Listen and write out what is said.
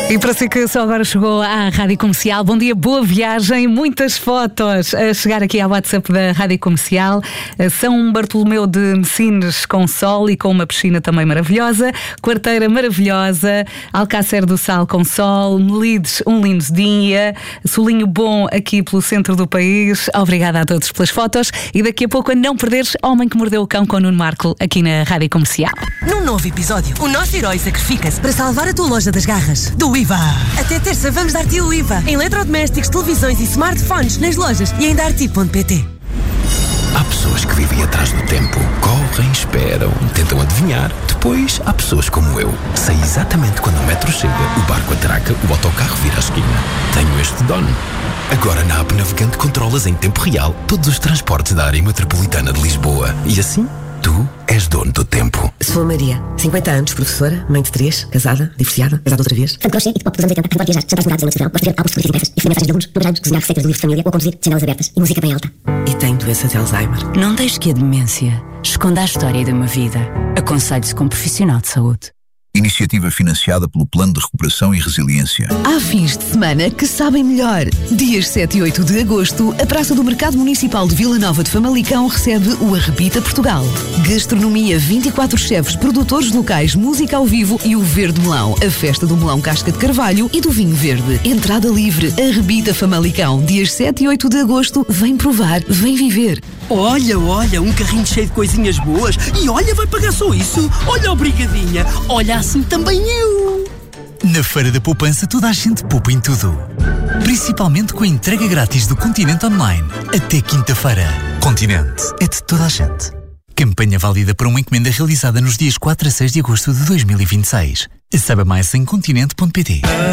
E para si que só agora chegou à Rádio Comercial, bom dia, boa viagem, muitas fotos a chegar aqui ao WhatsApp da Rádio Comercial. São Bartolomeu de Messines com sol e com uma piscina também maravilhosa, Quarteira maravilhosa, Alcácer do Sal com sol, Melides, um lindo dia, solinho bom aqui pelo centro do país. Obrigada a todos pelas fotos e daqui a pouco a não perderes Homem que Mordeu o Cão com Nuno Marco aqui na Rádio Comercial. Num novo episódio, o nosso herói sacrifica-se para salvar a tua loja das garras. Do IVA. Até terça vamos dar-te o IVA em eletrodomésticos, televisões e smartphones nas lojas e em darti.pt. Há pessoas que vivem atrás do tempo, correm, esperam, tentam adivinhar. Depois há pessoas como eu. Sei exatamente quando o metro chega, o barco atraca, o autocarro vira a esquina. Tenho este dono. Agora na app Navegante controlas em tempo real todos os transportes da área metropolitana de Lisboa. E assim, tu és dono do tempo. Sou a Maria, 50 anos, professora, mãe de 3, casada, divorciada, casada outra vez. Fã de crochê e de pop dos anos 80, adoro viajar, jantares dourados em noite de verão, gosto de ver álbuns de fotografias impressas e receber mensagens de alunos, trabalhamos, cozinhar receitas de livros de família ou conduzir janelas abertas e música bem alta. E tenho doença de Alzheimer. Não deixe que a demência esconda a história de uma vida. Aconselhe-se com um profissional de saúde. Iniciativa financiada pelo Plano de Recuperação e Resiliência. Há fins de semana que sabem melhor. Dias 7 e 8 de agosto, a Praça do Mercado Municipal de Vila Nova de Famalicão recebe o Arrebita Portugal. Gastronomia, 24 chefes, produtores locais, música ao vivo e o Verde Melão, a festa do melão casca de carvalho e do vinho verde. Entrada livre, Arrebita Famalicão. Dias 7 e 8 de agosto, vem provar, vem viver. Olha, um carrinho cheio de coisinhas boas. E olha, vai pagar só isso. Olha, obrigadinha. Olha, assim também eu. Na Feira da Poupança toda a gente poupa em tudo. Principalmente com a entrega grátis do Continente Online. Até quinta-feira. Continente é de toda a gente. Campanha válida para uma encomenda realizada nos dias 4 a 6 de agosto de 2026. Saiba mais em continente.pt.